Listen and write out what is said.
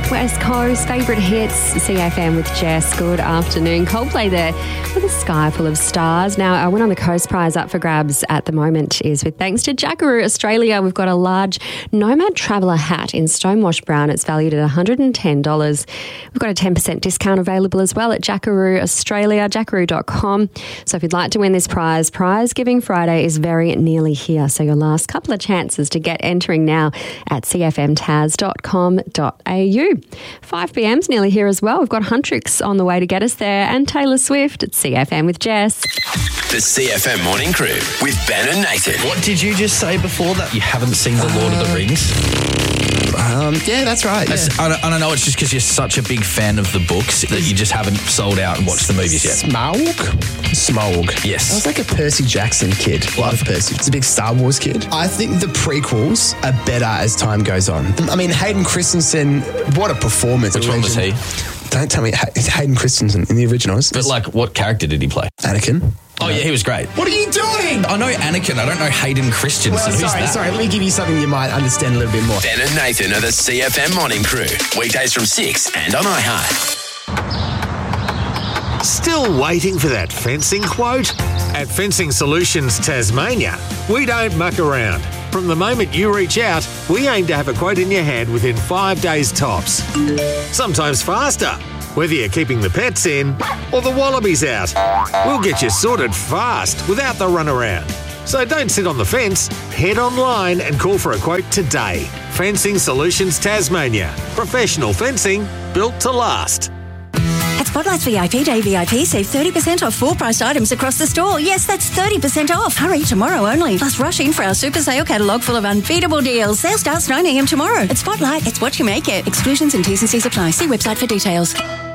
West Coast, favourite hits, CFM with Jess. Good afternoon. Coldplay there with a sky full of stars. Now, our Win on the Coast prize up for grabs at the moment is with thanks to Jackaroo Australia. We've got a large Nomad Traveller hat in Stonewash Brown. It's valued at $110. We've got a 10% discount available as well at Jackaroo Australia, jackaroo.com. So if you'd like to win this prize Giving Friday is very nearly here. So your last couple of chances to get entering now at cfmtaz.com.au. 5pm's nearly here as well. We've got Huntrix on the way to get us there and Taylor Swift at CFM with Jess. The CFM Morning Crew with Ben and Nathan. What did you just say before that? You haven't seen The Lord of the Rings? Yeah, that's right. Yeah. I don't know, it's just because you're such a big fan of the books that you just haven't sold out and watched the movies yet. Smaug. Yes. I was like a Percy Jackson kid. Love Percy. It's a big Star Wars kid. I think the prequels are better as time goes on. I mean, Hayden Christensen, what a performance. Which one was he? Don't tell me. It's Hayden Christensen in the originals. But like, what character did he play? Anakin. Oh, yeah, he was great. What are you doing? I know Anakin. I don't know Hayden Christensen. Well, Who's that? sorry. Let me give you something you might understand a little bit more. Ben and Nathan are the CFM Morning Crew. Weekdays from 6 and on iHeart. Still waiting for that fencing quote? At Fencing Solutions Tasmania, we don't muck around. From the moment you reach out, we aim to have a quote in your hand within 5 days tops. Sometimes faster, whether you're keeping the pets in or the wallabies out. We'll get you sorted fast without the runaround. So don't sit on the fence, head online and call for a quote today. Fencing Solutions Tasmania. Professional fencing built to last. At Spotlight's VIP Day VIP, save 30% off full-priced items across the store. Yes, that's 30% off. Hurry, tomorrow only. Plus, rush in for our super sale catalogue full of unbeatable deals. Sale starts 9am tomorrow. At Spotlight, it's what you make it. Exclusions and T's and C's apply. See website for details.